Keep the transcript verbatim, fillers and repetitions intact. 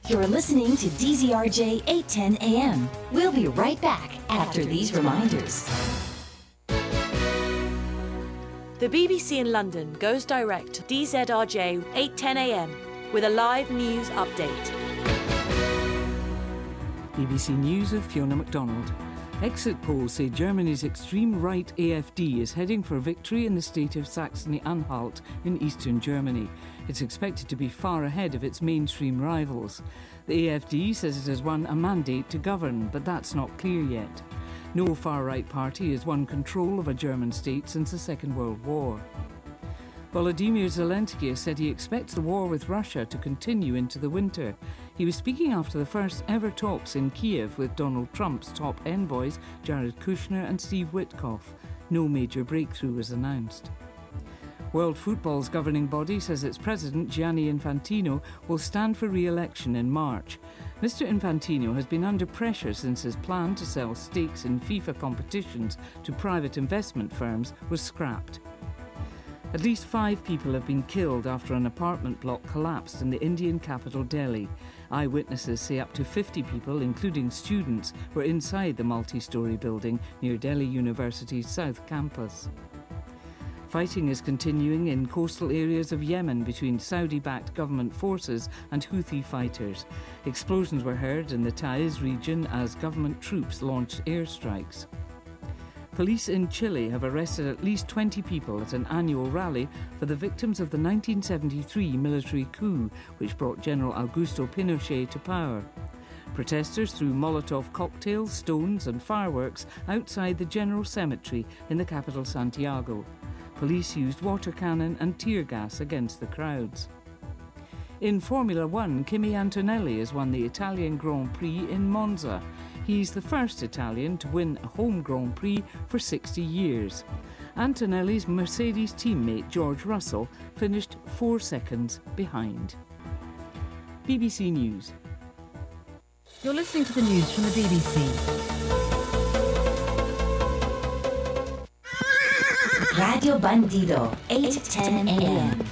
You're listening to D Z R J eight ten A M. We'll be right back after these reminders. The B B C in London goes direct to D Z R J eight ten A M with a live news update. B B C News with Fiona MacDonald. Exit polls say Germany's extreme right A F D is heading for victory in the state of Saxony-Anhalt in eastern Germany. It's expected to be far ahead of its mainstream rivals. The A F D says it has won a mandate to govern, but that's not clear yet. No far-right party has won control of a German state since the Second World War. Volodymyr Zelensky has said he expects the war with Russia to continue into the winter. He was speaking after the first ever talks in Kiev with Donald Trump's top envoys, Jared Kushner and Steve Witkoff. No major breakthrough was announced. World Football's governing body says its president, Gianni Infantino, will stand for re-election in March. Mister Infantino has been under pressure since his plan to sell stakes in FIFA competitions to private investment firms was scrapped. At least five people have been killed after an apartment block collapsed in the Indian capital Delhi. Eyewitnesses say up to fifty people, including students, were inside the multi-storey building near Delhi University's South Campus. Fighting is continuing in coastal areas of Yemen between Saudi-backed government forces and Houthi fighters. Explosions were heard in the Taiz region as government troops launched airstrikes. Police in Chile have arrested at least twenty people at an annual rally for the victims of the nineteen seventy-three military coup, which brought General Augusto Pinochet to power. Protesters threw Molotov cocktails, stones and fireworks outside the General Cemetery in the capital Santiago. Police used water cannon and tear gas against the crowds. In Formula One, Kimi Antonelli has won the Italian Grand Prix in Monza. He's the first Italian to win a home Grand Prix for sixty years. Antonelli's Mercedes teammate George Russell finished four seconds behind. B B C News. You're listening to the news from the B B C. Radio Bandido, eight ten A M.